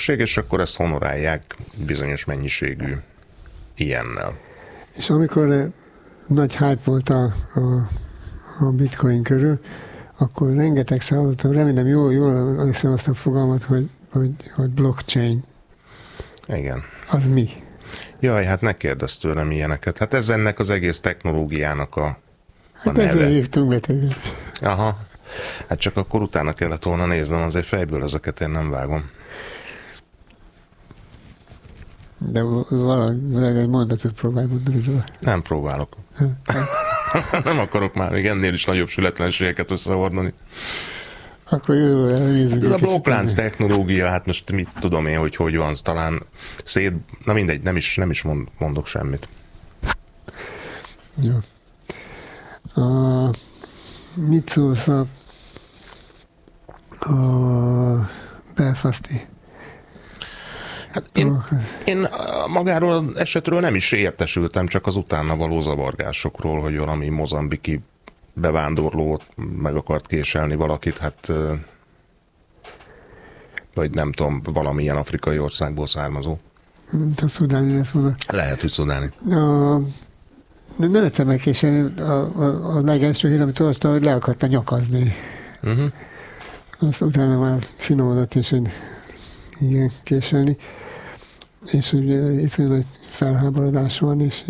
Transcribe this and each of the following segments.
örökség, és akkor ezt honorálják bizonyos mennyiségű ilyennel. És amikor nagy hype volt a bitcoin körül, akkor rengetegszer hallottam, remélem jól hiszem azt a fogalmat, hogy blockchain. Igen. Az mi? Jaj, hát ne kérdezz tőlem ilyeneket. Hát ez ennek az egész technológiának a neve. Ezzel hívtunk beteget. Aha. Hát csak akkor utána kellett volna néznem, azért fejből ezeket én nem vágom. De valahogy egy mondatot próbálj mondani róla. Nem próbálok. Nem akarok már még ennél is nagyobb sületlenségeket összehordani. Akkor jövőre nézzük. Ez a blokklánc technológia, hát most mit tudom én, hogy van, talán na mindegy, nem is mondok semmit. Jó. Mit szólsz a belfasti? Hát én magáról az esetről nem is értesültem, csak az utána való zavargásokról, hogy valami mozambiki bevándorlót meg akart késelni valakit, hát vagy nem tudom, valamilyen afrikai országból származó. A szudáni lett volna. Lehet, hogy szudáni. Nem egyszer megkéselni, a legelső hír, amit olvastam, hogy le akarta nyakazni. Uh-huh. Azt utána már finomodott, és hogy igen, késelni. És hogy iszonyú nagy felháborodás van, és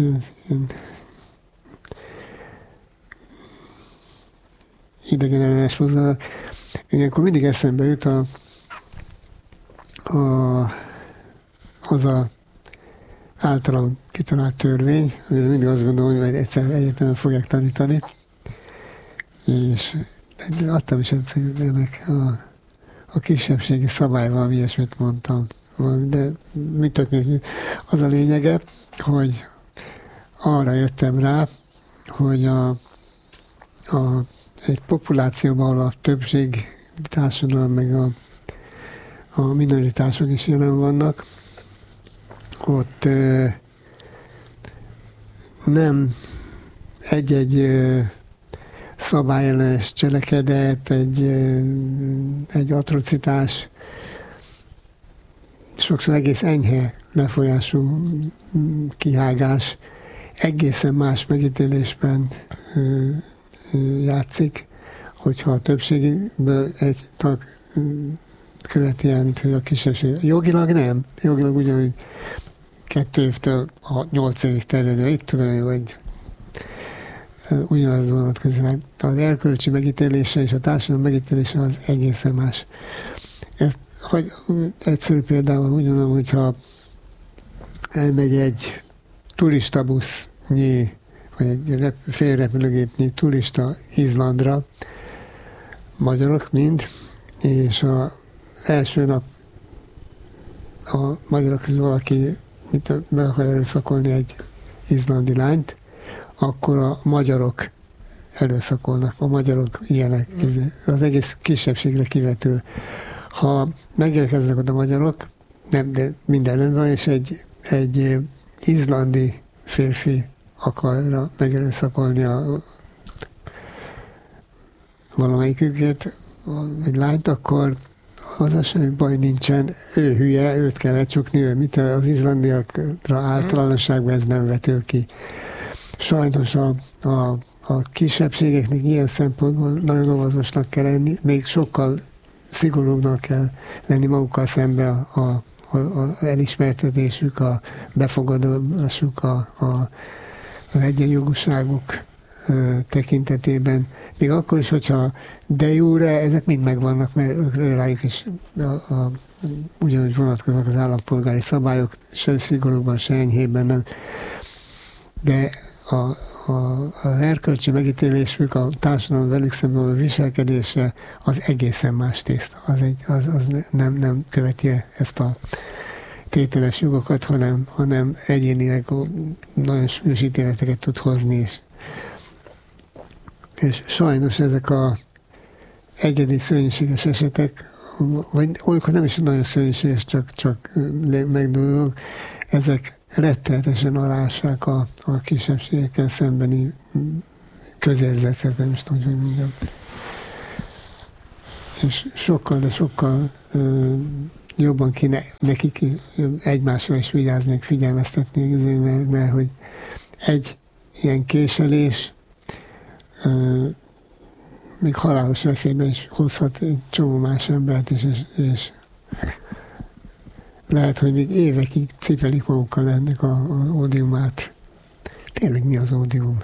idegen ellenes mozgalmak. Ilyenkor mindig eszembe jut az a általam kitalált törvény, amire mindig azt gondolom, hogy egyszer egyetemen fogják tanítani, és adtam is ennek a kisebbségi szabály, valami ilyesmit mondtam. De mit tudok, az a lényege, hogy arra jöttem rá, hogy egy populációban, ahol a többség társadalom, meg a minoritások is jelen vannak, ott nem egy szabályellenes cselekedet, egy atrocitás, sokszor egész enyhe lefolyású kihágás egészen más megítélésben játszik, hogyha a többségből egy tag követi jelent, hogy a kisebbség. Jogilag nem. Jogilag ugyanúgy 2 évtől 8 évig terjedő, itt tudom, hogy ugyanaz vonatkozik. Az erkölcsi megítélése és a társadalom megítélése az egészen más. Ezt, hogy egyszerű példával úgy mondom, hogyha elmegy egy turistabusznyi, vagy egy félrepülőgépnyi turista Izlandra, magyarok mind, és az első nap a magyarok közül valaki meg akar erőszakolni egy izlandi lányt, akkor a magyarok erőszakolnak, a magyarok ilyenek, az egész kisebbségre kivetül. Ha megérkeznek oda magyarok, nem, de minden rendben, és egy izlandi férfi akarja megerőszakolni valamelyiküket, egy lányt, akkor az semmi baj nincsen. Ő hülye, őt kell lecsukni, az izlandiakra általánosságban ez nem vetül ki. Sajnos a kisebbségeknek ilyen szempontból nagyon óvatosnak kell lenni, még sokkal szigorúbbnak kell lenni magukkal szembe az elismertetésük, a befogadásuk, az egyenjogúságuk tekintetében. Még akkor is, hogyha de jure, ezek mind megvannak, mert rájuk is ugyanúgy vonatkoznak az állampolgári szabályok, se szigorúban, se enyhében nem. De az erkölcsi megítélésük, a társadalom velük szemben a viselkedése az egészen más tészta. Az nem követi ezt a tételes jogokat, hanem egyénileg nagyon súlyos ítéleteket tud hozni. És sajnos ezek a egyedi szörnyűséges esetek, vagy olykor nem is nagyon szörnyűséges, csak megdolgozók, ezek rettenetesen alássák a kisebbségekkel szembeni közérzetet, nem is tudom, hogy mondjam. És sokkal, de sokkal jobban kéne nekik egymásra is vigyáznék, figyelmeztetni, mert hogy egy ilyen késelés még halálos veszélyben is hozhat egy csomó más embert is, és lehet, hogy még évekig cipelik magukkal ennek a ódiumát. Tényleg mi az ódium?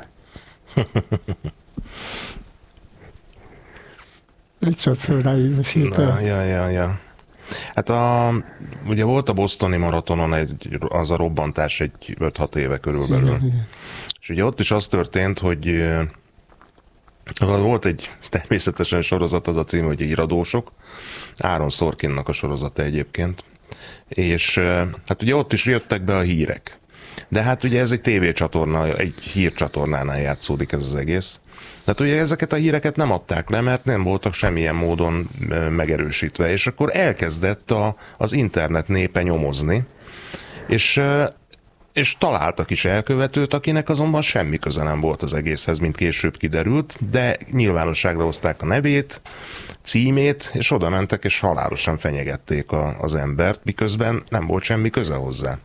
Egy csatszor ráírva Ja. Hát ugye volt a bostoni maratonon az a robbantás egy 5-6 éve körülbelül. Igen. És ugye ott is az történt, hogy volt egy természetesen sorozat, az a cím, hogy Iradósok. Aaron Sorkinnak a sorozata egyébként. És hát ugye ott is jöttek be a hírek. De hát ugye ez egy tévécsatorna, egy hírcsatornánál játszódik ez az egész. Tehát ugye ezeket a híreket nem adták le, mert nem voltak semmilyen módon megerősítve. És akkor elkezdett az internet népe nyomozni, és találtak is elkövetőt, akinek azonban semmi köze nem volt az egészhez, mint később kiderült, de nyilvánosságra hozták a nevét, címét, és oda mentek, és halálosan fenyegették az embert, miközben nem volt semmi köze hozzá.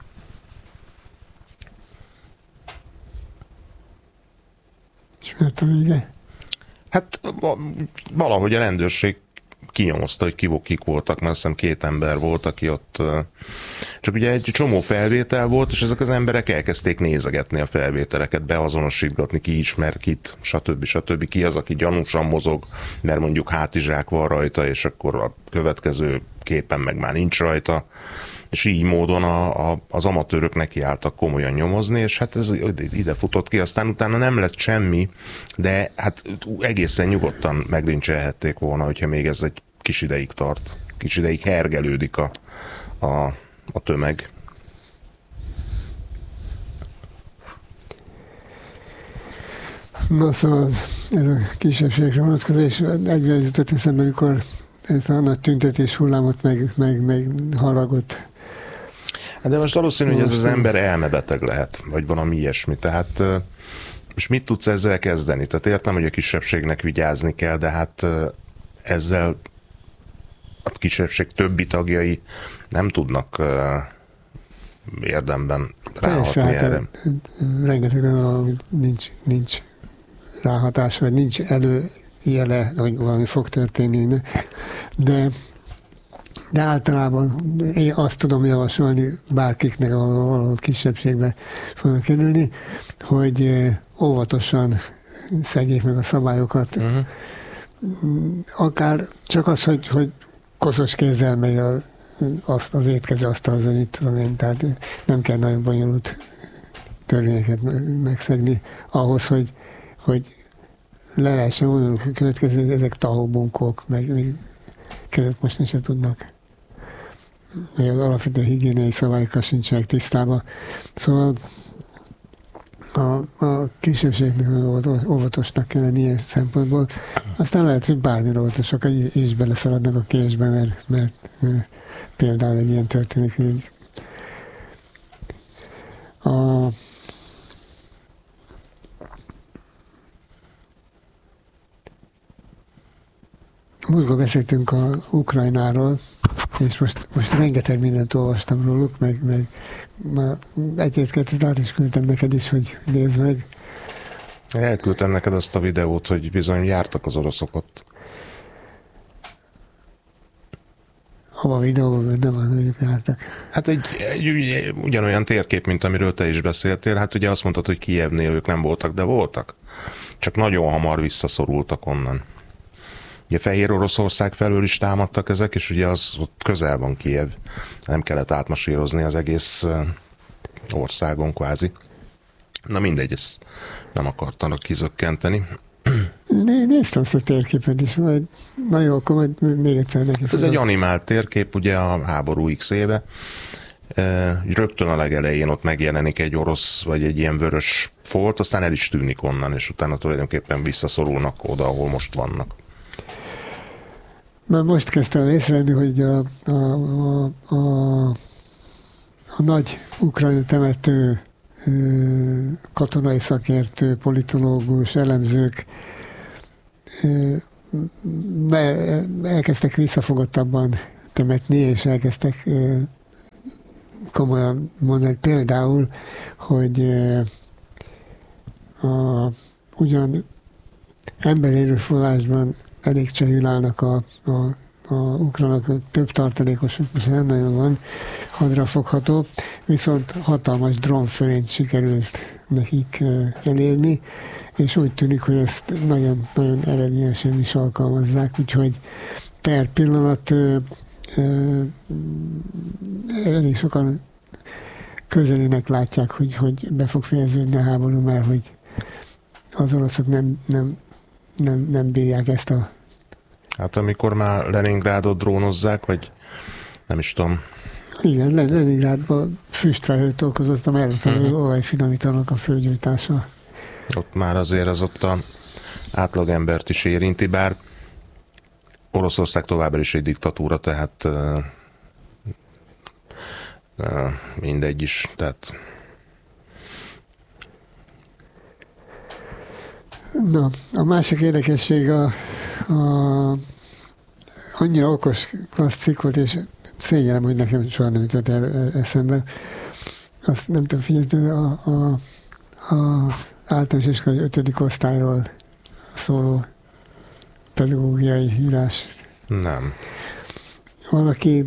És mi lett a vége? Hát valahogy a rendőrség kinyomozta, hogy kik voltak, mert azt hiszem 2 ember volt, aki ott... Csak ugye egy csomó felvétel volt, és ezek az emberek elkezdték nézegetni a felvételeket, beazonosítgatni, ki ismer kit, stb. Ki az, aki gyanúsan mozog, mert mondjuk hátizsák van rajta, és akkor a következő képen meg már nincs rajta. És így módon az amatőrök nekiálltak komolyan nyomozni, és hát ez ide futott ki, aztán utána nem lett semmi, de hát egészen nyugodtan meglincselhették volna, hogyha még ez egy kis ideig tart, kis ideig hergelődik a tömeg. Na szóval ez a kisebbségre vonatkozó, és egyre jutott eszembe, amikor ez a nagy tüntetés hullámot meg haragott. De most valószínű, hogy ez az ember elmebeteg lehet, vagy valami ilyesmi. Tehát most mit tudsz ezzel kezdeni? Tehát értem, hogy a kisebbségnek vigyázni kell, de hát ezzel a kisebbség többi tagjai nem tudnak érdemben ráhatni erre. Rengeteg olyan, nincs ráhatás, vagy nincs előjele, hogy valami fog történni, de általában én azt tudom javasolni bárkiknek, ahol kisebbségbe fognak kerülni, hogy óvatosan szegjék meg a szabályokat. Uh-huh. Akár csak az, hogy koszos kézzel megy az étkező asztalhoz, hogy mit tudom én, tehát nem kell nagyon bonyolult törvényeket megszegni ahhoz, hogy le lehessen mondani a következő, hogy ezek tahóbunkók, meg kezet mosni se tudnak. Meg az alapvető higiéniai szabályokkal sincsenek tisztában. Szóval a kisebbségnek óvatosnak kell lenni ilyen szempontból. Aztán lehet, hogy bármire óvatosak is beleszaladnak a késbe, mert például egy ilyen történik, hogy múltkor beszéltünk a Ukrajnáról, és most rengeteg mindent olvastam róluk, meg egy-kettőt át is küldtem neked is, hogy nézd meg. Elküldtem neked azt a videót, hogy bizony jártak az oroszok ott. Hova a videóban benne van, hogy jártak? Hát egy ugyanolyan térkép, mint amiről te is beszéltél. Hát ugye azt mondtad, hogy Kijevnél ők nem voltak, de voltak. Csak nagyon hamar visszaszorultak onnan. Ugye Fehér Oroszország felől is támadtak ezek, és ugye az ott közel van Kijev. Nem kellett átmasírozni az egész országon kvázi. Na mindegy, ezt nem akartanak kizökkenteni. Néztem ezt a térképet is, majd na jó, akkor majd még egyszer neki. Ez egy animált térkép, ugye a háború X éve. Rögtön a legelején ott megjelenik egy orosz, vagy egy ilyen vörös folt, aztán el is tűnik onnan, és utána tulajdonképpen visszaszorulnak oda, ahol most vannak. Már most kezdtem észrevenni, hogy a nagy ukrajna temető katonai szakértő, politológus, elemzők elkezdtek visszafogottabban temetni, és elkezdtek komolyan mondani például, hogy ugyan emberi erőforrásban elég csehül állnak a ukránok, több tartalékosuk nem nagyon van hadrafogható, viszont hatalmas drónfölényt sikerült nekik elérni, és úgy tűnik, hogy ezt nagyon eredményesen is alkalmazzák, úgyhogy per pillanat elég sokan közelének látják, hogy be fog fejeződni a háború, mert hogy az oroszok nem bírják ezt a... Hát amikor már Leningrádot drónozzák, vagy nem is tudom. Igen, Leningrádban füstfelhőt okozott a mellett olajfinomítónak a fölgyújtása. Ott már azért az ott a átlagembert is érinti, bár Oroszország továbbra is egy diktatúra, tehát mindegy is, tehát... Na, a másik érdekesség annyira okos klassz cikk volt, és szégyellem, hogy nekem soha nem jutott eszembe. Azt nem tudom, figyelni, a általános iskolai 5. osztályról szóló pedagógiai írás. Nem. Valaki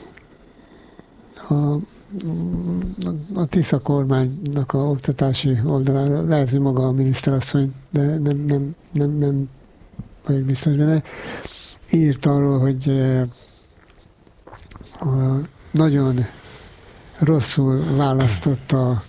a Tisza kormánynak a oktatási oldalára, lehet, hogy maga a miniszterasszony, de nem vagyok biztos benne, írt arról, hogy nagyon rosszul választotta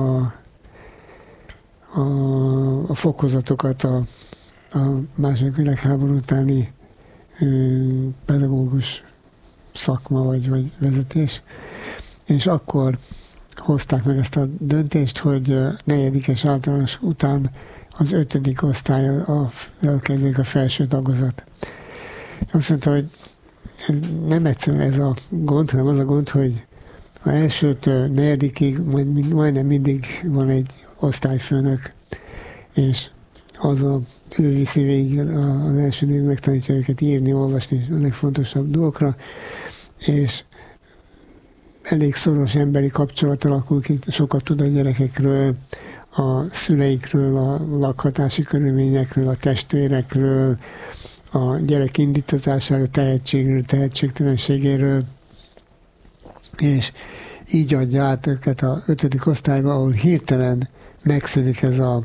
a fokozatokat a második világháború utáni pedagógus szakma vagy vezetés, és akkor hozták meg ezt a döntést, hogy 4. általános után az 5. osztályal elkezdődik a felső tagozat. Azt mondta, hogy nem egyszerűen ez a gond, hanem az a gond, hogy az 1-től 4-ig majdnem mindig van egy osztályfőnök, és ő viszi végig az első négy, megtanítja őket írni, olvasni a legfontosabb dolgokra, és elég szoros emberi kapcsolat alakul ki, sokat tud a gyerekekről, a szüleikről, a lakhatási körülményekről, a testvérekről, a gyerek indítatásáról, tehetségről, tehetségtelenségéről, és így adja át őket a 5. osztályba, ahol hirtelen megszűnik ez a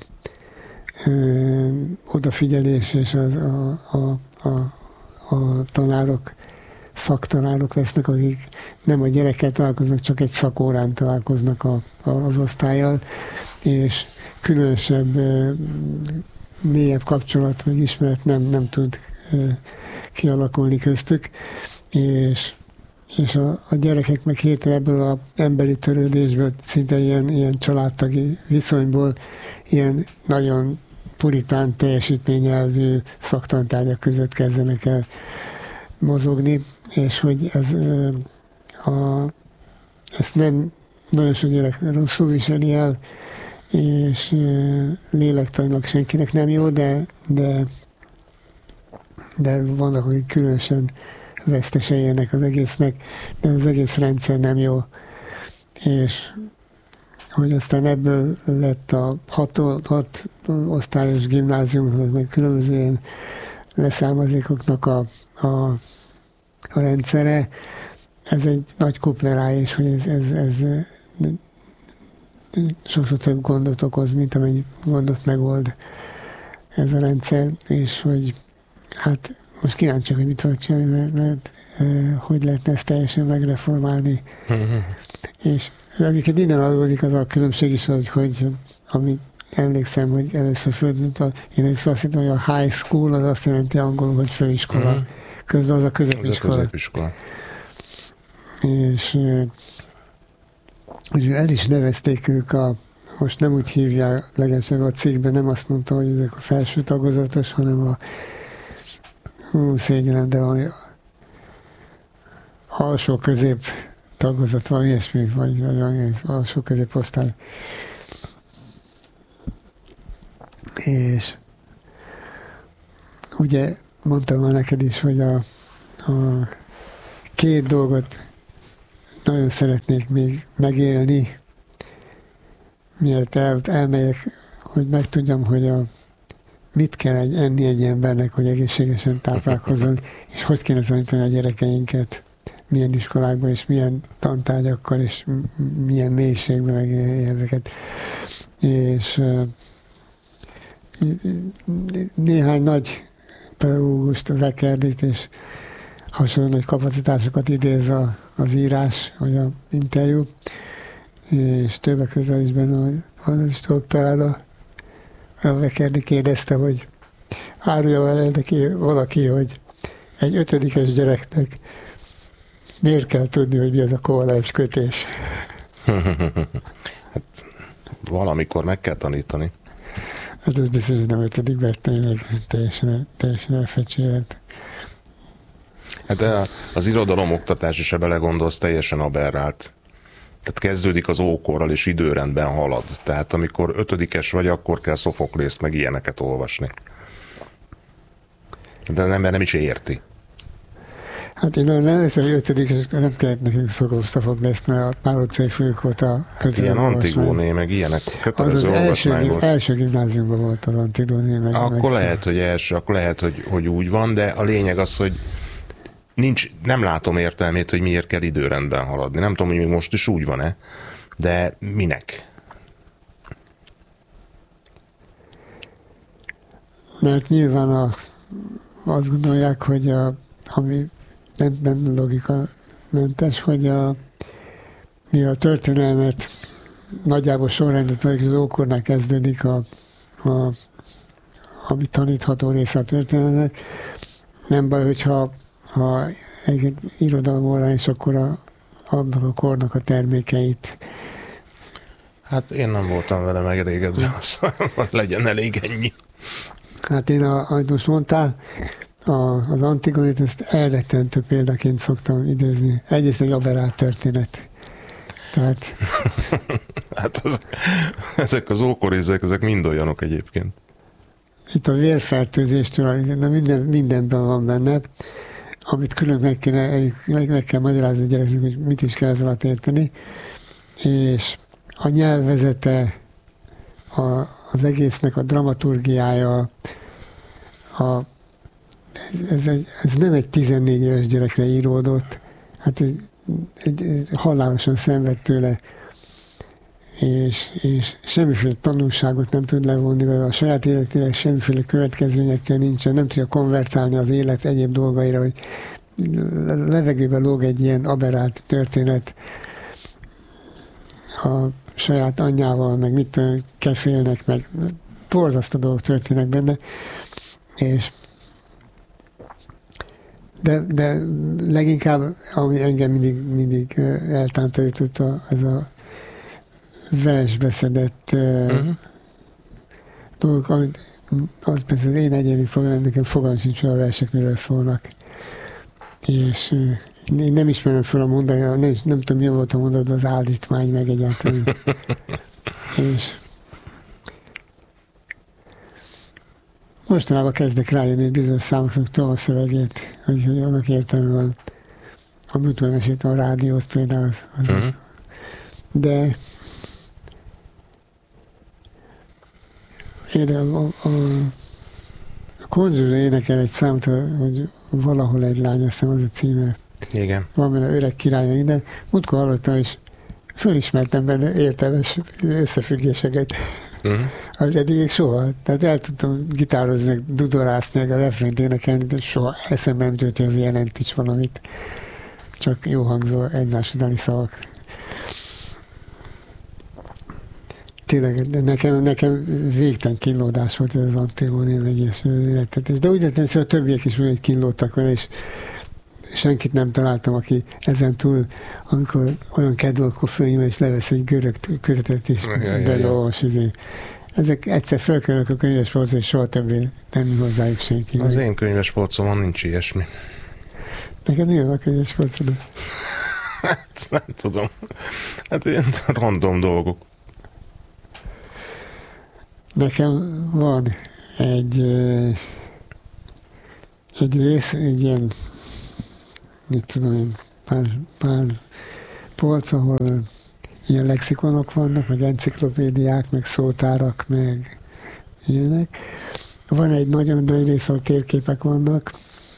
odafigyelés, és a tanárok, szaktanárok lesznek, akik nem a gyerekkel találkoznak, csak egy szakórán találkoznak az osztállyal, és különösebb, mélyebb kapcsolat vagy ismeret nem tud kialakulni köztük, és a gyerekek meg hirtelen ebből az emberi törődésből, szinte ilyen családtagi viszonyból, ilyen nagyon puritán teljesítményelvű szaktantárgyak között kezdenek el mozogni, és hogy ezt nem nagyon sok gyerek rosszul viseli el, és lélektanilag senkinek nem jó, de vannak, akik különösen vesztesei ennek az egésznek, de az egész rendszer nem jó. És hogy aztán ebből lett a 6 osztályos gimnázium, meg különböző ilyen leszármazékoknak a rendszere, ez egy nagy kuplerá, és hogy ez sokszor több gondot okoz, mint amennyi gondot megold ez a rendszer, és hogy hát most kíváncsiak, hogy mit fog csinálni, mert hogy lehetne ezt teljesen megreformálni. És amiket innen adódik az a különbség is, hogy amit emlékszem, hogy először földült, én azt hittem, hogy a high school az azt jelenti angolul, hogy főiskola. Közben az a középiskola. És ugye el is nevezték ők most nem úgy hívják, legalább a cikkben nem azt mondta, hogy ezek a felső tagozatos, hanem a szégyenem, de valami alsó közép tagozat, valami ilyesmi, vagy alsó középosztály. És ugye mondtam már neked is, hogy a 2 dolgot nagyon szeretnék még megélni, mielőtt elmegyek, hogy megtudjam, hogy mit kell enni egy embernek, hogy egészségesen táplálkozzon, és hogy kéne tanítani a gyerekeinket, milyen iskolákban, és milyen tantárgyakkal, és milyen mélységben, meg érveket. És néhány nagy pedagógust, Vekerdit és hasonló nagy kapacitásokat idéz az írás, vagy az interjú, és többek között is benne, hogy nem is tudok talán a Vekerdi kérdezte, hogy árulja el neki valaki, hogy egy 5-es gyereknek miért kell tudni, hogy mi az a kovalens kötés? Hát valamikor meg kell tanítani. Hát ez biztos, hogy nem 5-ben tényleg teljesen elfecsület. Hát az irodalom oktatás is, ha belegondolsz, teljesen aberrált. Tehát kezdődik az ókorral, és időrendben halad. Tehát amikor 5-es vagy, akkor kell Szofoklészt, meg ilyeneket olvasni. De az ember nem is érti. Hát én nem hiszem, hogy 5-es nem kellett nekünk Szofoklészt, mert a Pál utcai folyók volt a közel. Hát ilyen Antigóné, meg ilyenek kötelező olvasmány volt. Első gimnáziumban volt az Antigóné, meg akkor lehet, hogy úgy van, de a lényeg az, hogy nem látom értelmét, hogy miért kell időrendben haladni. Nem tudom, hogy még most is úgy van-e, de minek? Mert nyilván azt gondolják, hogy ami nem logika mentes, hogy mi a történelmet nagyjából sorrendet, az ókornál kezdődik ami tanítható része a történetnek. Nem baj, hogyha egy irodalom órán, és akkor annak a kornak a termékeit. Hát én nem voltam vele megelégedve, legyen elég ennyi. Hát én, ahogy most mondtál, az Antigonét, ezt elrettentő példaként szoktam idézni. Egyrészt egy aberrált történet. Tehát... hát ezek az ókorézek, ezek mind olyanok egyébként. Itt a vérfertőzéstől mindenben van benne, amit külön meg kell magyarázni a gyereknek, hogy mit is kell ez alatt érteni, és a nyelvezete, az egésznek a dramaturgiája, ez nem egy 14 éves gyerekre íródott, hát egy halálosan szenved tőle, és semmiféle tanulságot nem tud levonni vele, a saját életére semmiféle következményekkel nincsen, nem tudja konvertálni az élet egyéb dolgaira, hogy levegőbe lóg egy ilyen aberrált történet a saját anyjával, meg mit tudom, kefélnek, meg borzasztó dolgok történnek benne, és de leginkább, ami engem mindig eltántorított, ez a versbeszedett dolgok, amit az persze az én egyéni problémám, nekem fogalmam sincs, hogy a versek miről szólnak. És én nem ismerem fel a mondani, nem tudom, mi volt a mondat, az állítmány meg egyáltalán. És mostanában kezdek rájönni, hogy bizonyos számoknak tudom a szövegét, hogy annak értelme van. A múltban meséltem a rádiót például. De a Konzsuzsa énekel egy számot, hogy valahol egy lány, azt hiszem az a címe. Igen. Van benne öreg királya, de múltkor hallottam, és fölismertem benne értelmes összefüggéseket. Ahogy eddig még soha. Tehát el tudtam gitározni, dudorászni, a refrént énekelni, de soha eszembe nem jutott, hogy az jelentíts valamit. Csak jó hangzó egymás utáni szavak. Tényleg, nekem végtelen kínlódás volt ez az Antigóné egész életetés. De úgy lettem, hogy a többiek is úgy kínlódtak vele, és senkit nem találtam, aki ezen túl, amikor olyan kedve, akkor fölnyúl, és levesz egy görög kötetet, és beleolvas. Ezek egyszer felkerülök a könyvespolcon, és soha többé nem hozzájuk senki. Az én könyvespolcomon nincs ilyesmi. Neked mi a könyvespolcon? Hát nem tudom. Hát ilyen random dolgok. Nekem van egy rész, egy ilyen, mit tudom én, pár polc, ahol ilyen lexikonok vannak, meg enciklopédiák, meg szótárak, meg ilyenek. Van egy nagyon nagy rész, ahol térképek vannak,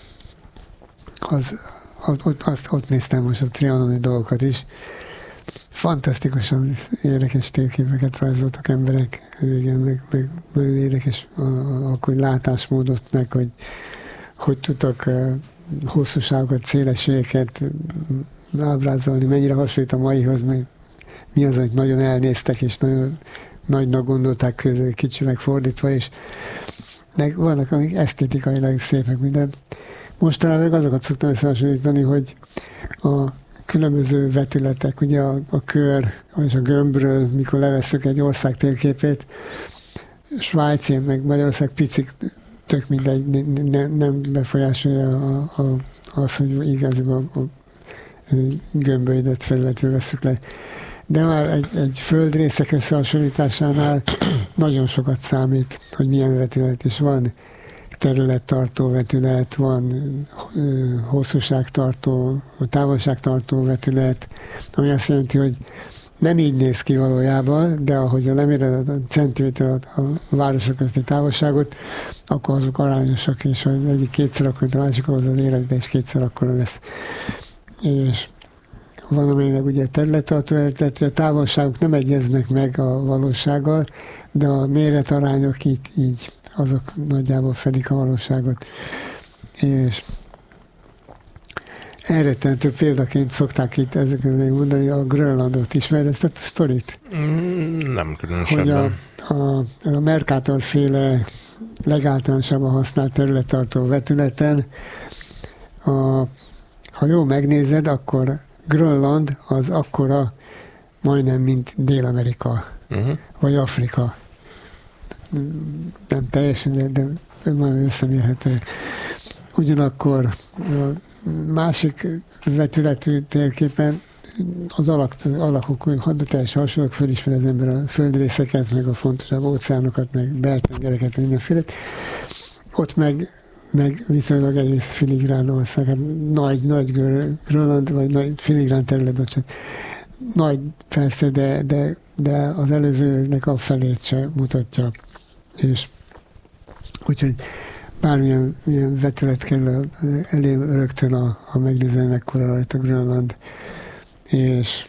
ott néztem most a trianoni dolgokat is. Fantasztikusan érdekes térképeket rajzoltak emberek, igen, meg nagyon érdekes akkor látásmódot, meg hogy tudtak hosszúságokat, szélességeket ábrázolni, mennyire hasonlít a maihoz, meg mi az, hogy nagyon elnéztek, és nagyon nagynak gondolták közül, kicsinek fordítva, és vannak, amik esztétikailag szépek, de mostanában meg azokat szoktam összehasonlítani, hogy a különböző vetületek, ugye a kör és a gömbről, mikor levesszük egy ország térképét, Svájc, meg Magyarország picik, tök mindegy, nem befolyásolja az, hogy igazából a gömbölyedett felületről veszük le. De már egy földrészek összehasonlításánál nagyon sokat számít, hogy milyen vetület is van. Területtartó vetület, van hosszúságtartó, távolságtartó vetület, ami azt jelenti, hogy nem így néz ki valójában, de ahogy leméred a centiméter a városok közti távolságot, akkor azok arányosak, és ha egyik kétszer akkor a másik ahhoz az életben is kétszer akkora lesz. És van, amelynek ugye területtartó, tehát a távolságok nem egyeznek meg a valósággal, de a méretarányok így azok nagyjából fedik a valóságot. És elrettentő példaként szokták itt ezekben mondani, a Grönlandot ismered ezt a sztorit? Nem különösebben. Hogy a Mercator féle legáltalánosabban használt területtartó vetületen, ha jól megnézed, akkor Grönland az akkora majdnem, mint Dél-Amerika, vagy Afrika. Nem teljesen, de már összemérhető. Ugyanakkor a másik vetületű térképen az alakok teljesen hasonlók, fölismer az ember a földrészeket, meg a fontosabb óceánokat, meg beltengereket, mindenféle. Ott meg viszonylag egész filigrán ország, hát nagy Grönland, vagy nagy filigrán terület, bocsánat. Nagy persze, de az előzőnek a felét se mutatja. És úgyhogy bármilyen vetület kerül elém rögtön, ha megnézem, mekkora rajta Grönland. És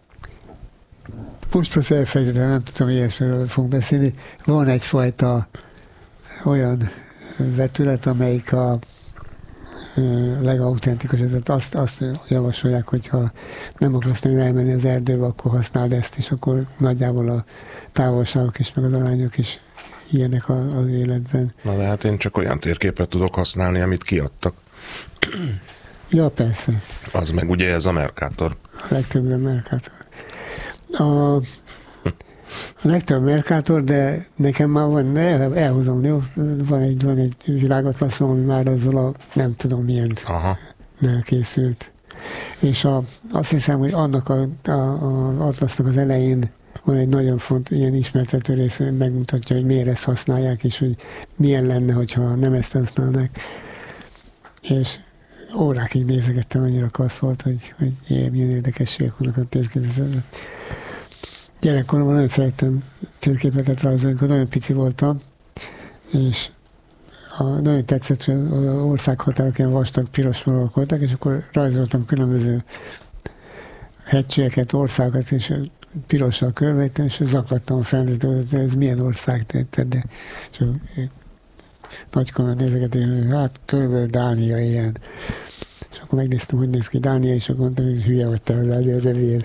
most persze elfejtettem, nem tudom, ilyesmiről fogunk beszélni. Van egyfajta olyan vetület, amelyik a legautentikusabb. Tehát azt javasolják, hogyha nem akarsz nagyon elmenni az erdőbe, akkor használd ezt, és akkor nagyjából a távolságok is, meg az arányok is ilyenek az életben. Na de hát én csak olyan térképet tudok használni, amit kiadtak. Ja, persze. Az meg ugye ez a Mercator. A legtöbben Mercator. A legtöbb Mercator, de nekem már van, elhozom, jó? Van egy világatlaszom, ami már azzal a nem tudom milyen készült. És azt hiszem, hogy annak az atlasznak az elején van egy nagyon fontos, ilyen ismertető rész, hogy megmutatja, hogy miért ezt használják, és hogy milyen lenne, hogyha nem ezt használnák. És órákig nézegettem, annyira klassz volt, hogy milyen érdekességek vannak a térképezőben. Gyerekkoromban nagyon szerettem térképeket rajzolni, amikor nagyon pici voltam, és nagyon tetszett, hogy az országhatárok ilyen vastag, piros vonalak voltak, és akkor rajzoltam különböző hegységeket, országokat, és pirossal körbevettem, és zaklattam a felnőtt, hogy ez milyen ország tetted, de nagykorban nézegettem, hogy hát körülbelül Dánia ilyen. És akkor megnéztem, hogy néz ki Dánia, és akkor mondtam, hogy hülye vagy te az elő, de miért.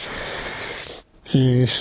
És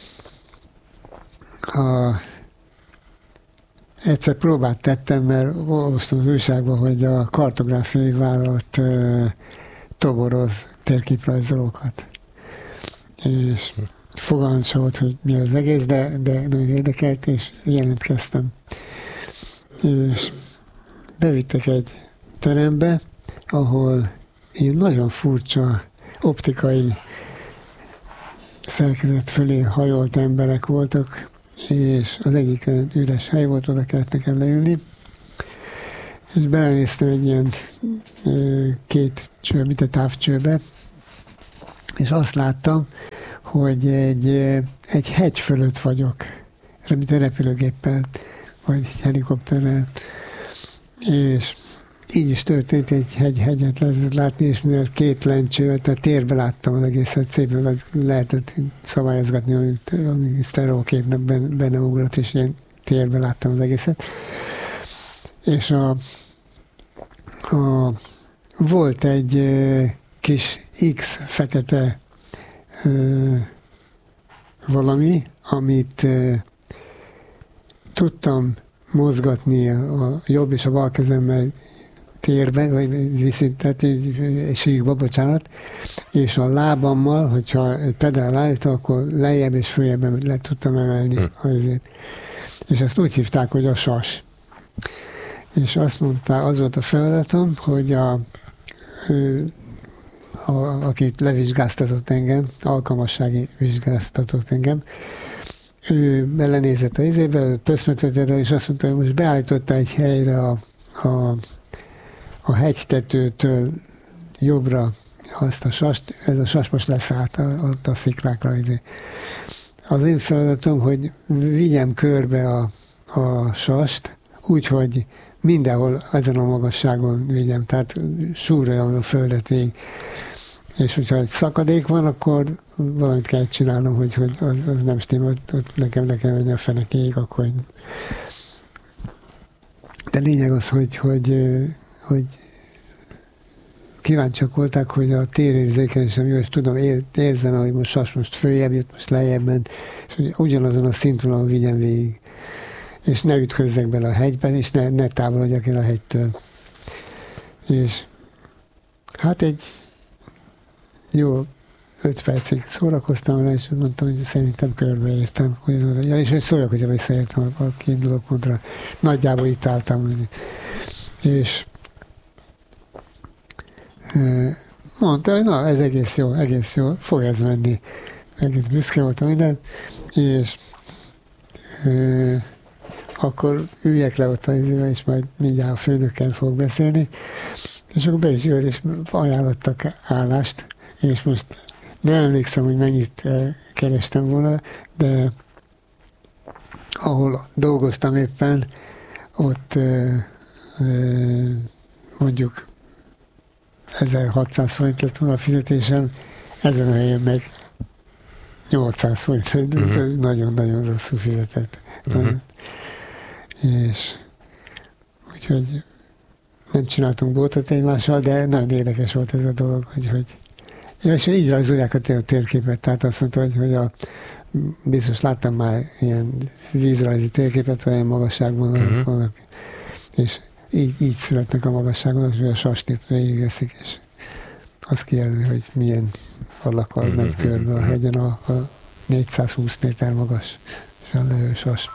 egyszer próbát tettem, mert olvastam az újságban, hogy a kartográfiai vállalat toboroz térképrajzolókat. És fogalmam sem volt, hogy mi az egész, de nagyon érdekelt, és jelentkeztem. És bevittek egy terembe, ahol ilyen nagyon furcsa optikai szerkezet fölé hajolt emberek voltak, és az egyik üres hely volt, oda kellett nekem leülni, és belenéztem egy ilyen két távcsőbe, és azt láttam, hogy egy hegy fölött vagyok, mint a repülőgéppel, vagy helikopterrel, és így is történt, egy hegyet lehetett látni, és mivel két lencső, tehát térbe láttam az egészet, szépen lehetett szabályozgatni, ami sztereoképnek benne ugrott, és ilyen térbe láttam az egészet. És volt egy kis X fekete valami, amit tudtam mozgatni a jobb és a bal kezemmel térbe, vagy viszintett, síkba, bocsánat, és a lábammal, hogyha pedál állítom, akkor lejjebb és följebb le tudtam emelni azért. És ezt úgy hívták, hogy a sas. És azt mondta, az volt a feladatom, hogy akit levizsgáztatott engem, alkalmassági vizsgáztatott engem, ő belenézett a izébe, pöszmötötete, és azt mondta, hogy most beállította egy helyre a hegytetőtől jobbra azt a sast, ez a sas most leszállt a sziklákra. Az én feladatom, hogy vigyem körbe a sast, úgyhogy mindenhol ezen a magasságon vigyem, tehát súroljam a földet végig. És hogyha egy szakadék van, akkor valamit kell csinálnom, hogy az nem stimmel, ott nekem le kell menni a fenekéig, akkor. De lényeg az, hogy kíváncsiak voltak, hogy a térérzékenység jó, és tudom, érzem, hogy most sas most följebb jött, most lejjebb ment, és hogy ugyanazon a szintvonalon vigyem végig. És ne ütközzek bele a hegyben, és ne távolodjak el a hegytől. És hát egy jó 5 percig szórakoztam vele, és mondtam, hogy szerintem körbeértem. Ja, és hogy szóljak, hogyha visszaértem a kiinduló pontra. Nagyjából itt álltam. És mondta, hogy na, ez egész jó, fog ez menni. Egész büszke voltam minden, és akkor üljek le ott az izébe, és majd mindjárt a főnökkel fog beszélni. És akkor be is jött, és ajánlottak állást, és most nem emlékszem, hogy mennyit kerestem volna, de ahol dolgoztam éppen, ott mondjuk 1600 forint lett volna a fizetésem, ezen a helyen meg 800 forint, ez nagyon-nagyon rosszul fizetett. És úgyhogy nem csináltunk bótot egymással, de nagyon érdekes volt ez a dolog, hogy és így rajzolják a térképet, tehát azt mondta, hogy biztos láttam már ilyen vízrajzi térképet, olyan magasságban vannak, és így születnek a magasságon, hogy a sastit végigveszik, és azt kijelöli, hogy milyen alakkal megy körbe a hegyen a 420 méter magas levő sas.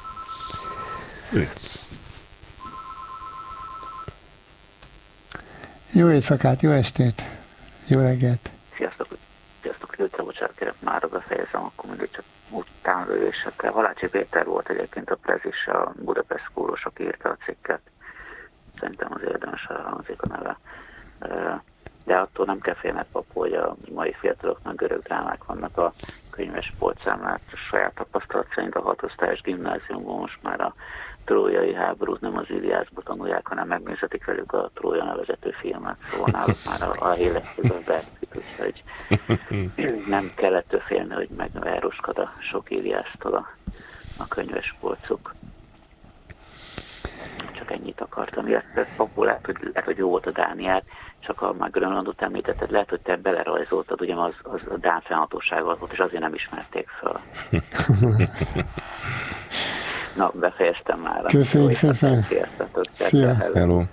Jó éjszakát, jó estét, jó reggelt! Sziasztok, Lőce, bocsánat, kérem, már befejezem, akkor mindig csak utánlövésekkel. Halácsi Péter volt egyébként a Prezis, a Budapest School-os, aki írta a cikket. Szerintem az érdemes elhangzik a neve. De attól nem kell félned, Papu, hogy a mai fiataloknak görög drámák vannak a könyves polcán, mert saját tapasztalat szerint a 6 osztályos gimnáziumban most már a trójai háborút nem az Iliászból tanulják, hanem megnézhetik velük a Trója nevezető filmet, szóval náluk már a életében beeszik, úgyhogy nem kellett félni, hogy megvároskad a sok Iliásztól a könyves polcuk. Csak ennyit akartam. Papu, lehet, hogy jó volt a Dániát, csak ha már Grönlandot említetted, lehet, hogy te belerajzoltad, ugyanaz a dán fennhatósággal volt, és azért nem ismerték fel. Na, befejeztem már. Köszönjük szépen. Szia. Hello.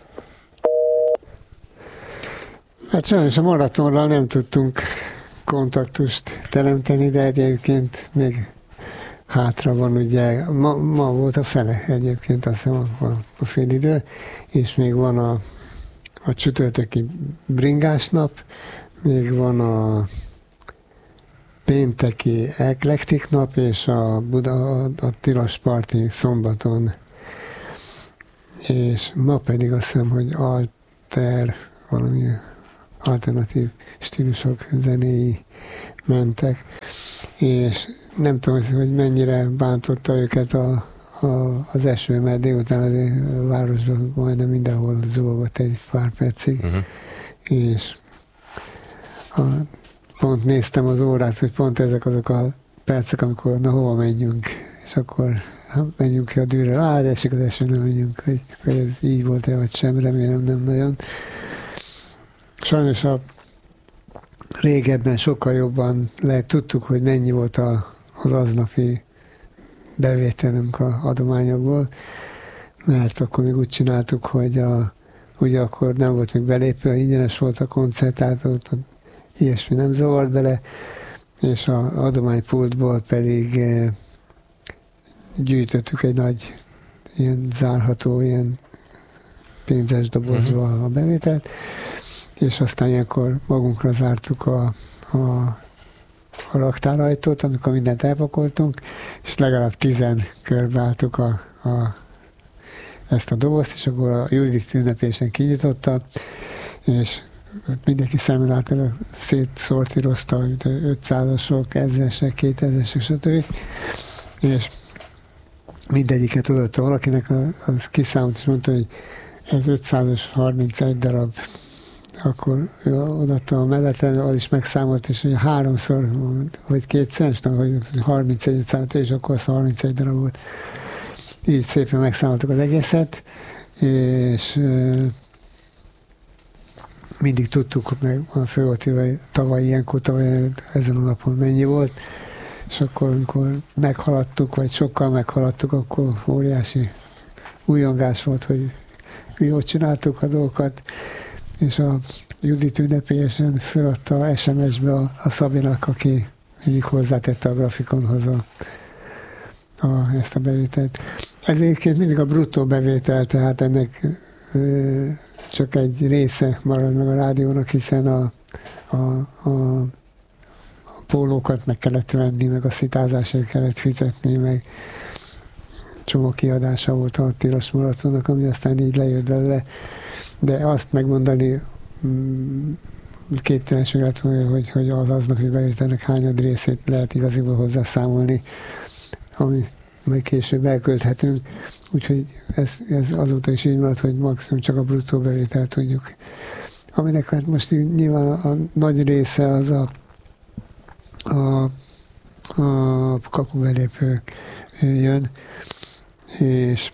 Hát sajnos a maratonral nem tudtunk kontaktust teremteni, de egyébként még hátra van, ugye, ma volt a fele egyébként, azt hiszem a fél idő, és még van a csütörtöki bringás nap, még van a pénteki eklektik nap, és a Tilos parti szombaton. és ma pedig azt hiszem, hogy valami alternatív stílusok zenéi mentek, és nem tudom, hogy mennyire bántotta őket az eső, mert délután a városban majdnem mindenhol zúgott egy pár percig, és pont néztem az órát, hogy pont ezek azok a percek, amikor hova menjünk, és akkor menjünk ki a dűrre, esik az eső, nem menjünk, hogy ez így volt-e, vagy sem, remélem nem nagyon. Sajnos régebben sokkal jobban tudtuk, hogy mennyi volt az aznapi bevételünk a adományokból, mert akkor még úgy csináltuk, hogy ugye akkor nem volt még belépő, ingyenes volt a koncert, tehát ott ilyesmi nem zavart bele, és az adománypultból pedig gyűjtöttük egy nagy ilyen zárható, ilyen pénzes dobozba a bevételt, és aztán ilyenkor magunkra zártuk a raktárajtót, amikor mindent elpakoltunk, és legalább 10 körbeálltuk ezt a dobozt, és akkor a Judit ünnepésen kinyitotta, és mindenki szemlélától szétszortírozta, 500-asok, 1000-esek, 2000-esek, stb. És mindegyiket odaadta valakinek, az kiszámolt, és mondta, hogy ez 500-as 31 darab. Akkor odaadta a mellettem, az is megszámolt, és hogy 3-szor, vagy 2-szer, hogy 31 számolt, és akkor az 31 darab volt. Így szépen megszámoltuk az egészet, és mindig tudtuk, meg a főotíve tavaly ezen a napon mennyi volt, és akkor, amikor meghaladtuk, vagy sokkal meghaladtuk, akkor óriási újongás volt, hogy jól csináltuk a dolgokat, és a Judit ünnepélyesen feladta SMS-be a Szabinak, aki mindig hozzátette a grafikonhoz ezt a bevételt. Ez egyébként mindig a bruttó bevétel, tehát ennek csak egy része marad meg a rádiónak, hiszen a pólókat meg kellett venni, meg a szitázásért kellett fizetni, meg csomó kiadása volt a tilos maratonnak, ami aztán így lejött belőle. De azt megmondani képtelenség lett, hogy az aznapi bevételnek hányad részét lehet igaziból hozzászámolni, ami majd később elkölthetünk. Úgyhogy ez azóta is így maradt, hogy maximum csak a bruttó bevételt tudjuk. Aminek hát most nyilván a nagy része az a kapubelépő jön, és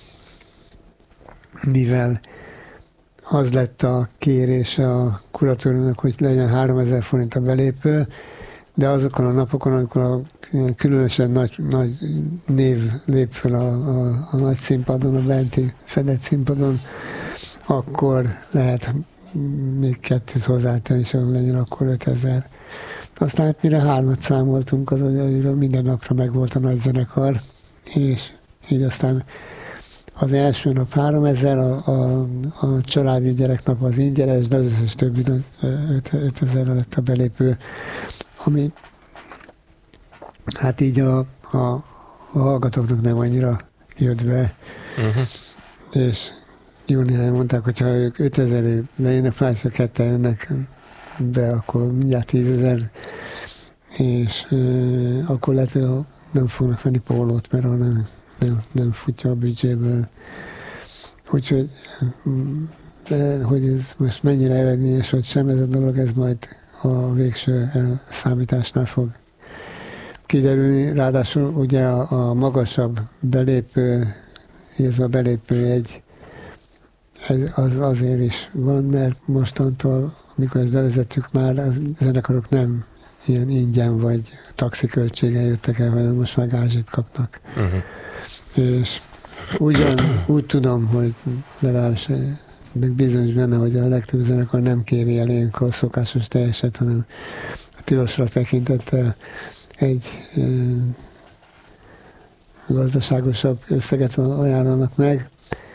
mivel az lett a kérés a kuratóriumnak, hogy legyen 3000 forint a belépő, de azokon a napokon, amikor a különösen nagy név lép fel a nagy színpadon, a benti fedett színpadon, akkor lehet még 2 hozzátenni, és legyen akkor 5000. Aztán hát mire 3-at számoltunk, az minden napra megvolt a nagy zenekar, és így aztán az első nap 3000, a családi gyereknap az ingyenes, de az összes többi 5000 lett a belépő, ami hát így a hallgatóknak nem annyira jött be. És jó néhány mondták, hogy ha ők 5000 bejönnek fel, és ha 2 jönnek be, akkor mindjárt 10 000, és akkor lehet, hogy nem fognak venni pólót, mert nem futja a büdzséből. Úgyhogy hogy ez most mennyire eredményes, hogy sem ez a dolog, ez majd a végső számításnál fog kiderülni. Ráadásul ugye a magasabb belépő, illetve a belépőjegy az azért is van, mert mostantól, amikor ezt bevezettük már, a zenekarok nem ilyen ingyen vagy taxiköltséggel jöttek el, hanem most már gázsit kapnak. És úgy tudom, hogy legalábbis bizonyos benne, hogy a legtöbb zenekar nem kéri el ilyenkor szokásos teljeset, hanem a tilosra tekintettel egy gazdaságosabb összeget ajánlanak meg,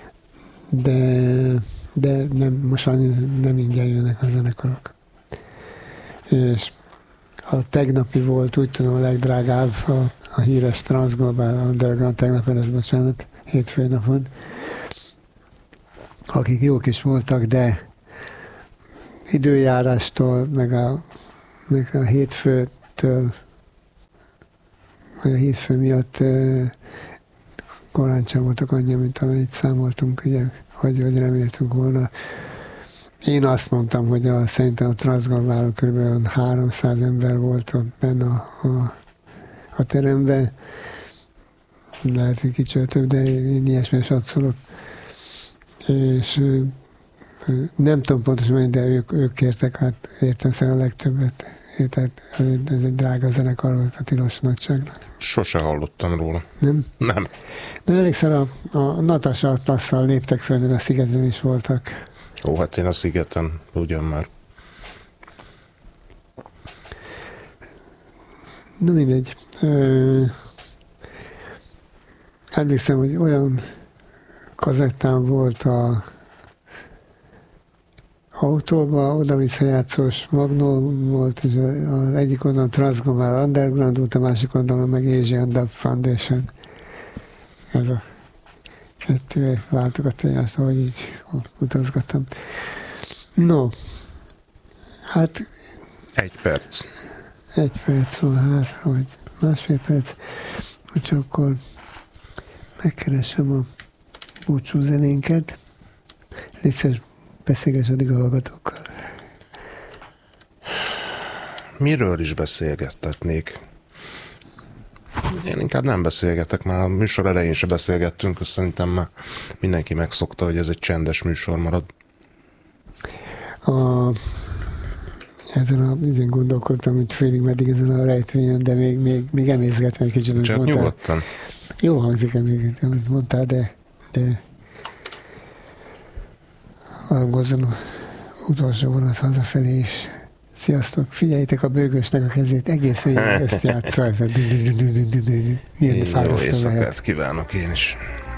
de most már nem ingyen jönnek a zenekarok. És a tegnapi volt, úgy tudom, a legdrágább, a híres Transglobal Underground tegnap előtt, bocsánat, hétfői napon. akik jók is voltak, de időjárástól, meg a hétfőtől, vagy a hétfő miatt korán sem voltak annyi, mint amennyit számoltunk, ugye, vagy reméltünk volna. Én azt mondtam, hogy szerintem a Transgalváron kb. 300 ember volt ott benne a teremben. Lehet, hogy kicsit több, de én ilyesmilyen satszolok. És nem tudom pontosan mennyi, de ők kértek, hát értem szerint a legtöbbet. Tehát ez egy drága zenekar volt a Tilos Nagyságnak. Sose hallottam róla. Nem? Nem. De elégszer a Natasha Tasszal léptek fel, meg a Szigeten is voltak. Ó, hát én a Szigeten ugyan már. Na mindegy. Emlékszem, hogy olyan kazettán volt a autóban, oda-vissza játszós magnóm volt, és az egyik oldalon Transgomál Underground volt, a másik oldalon meg Asian Dub Foundation. Ez a kettő váltogat egymást, ahogy így utazgattam. No, hát... 1 perc. 1 perc van hát, vagy másfél perc. Úgyhogy akkor megkeresem a búcsú zenénket. Légy szíves, beszélgess addig a hallgatókkal. Miről is beszélgettetnék? Én inkább nem beszélgetek, már a műsor elején se beszélgettünk, és szerintem már mindenki megszokta, hogy ez egy csendes műsor marad. Ezen gondolkodtam, hogy félig meddig ezen a rejtvényen, de még emészgettem egy kicsit. Csak nyugodtan. Jó hangzik, amit mondtál, de hallgazzon utolsó vonat hazafelé is. Sziasztok! Figyeljétek a bőgösnek a kezét, egész olyan ezt játsza, ez a milyen fárasztó lehet. Jó éjszakát kívánok én is!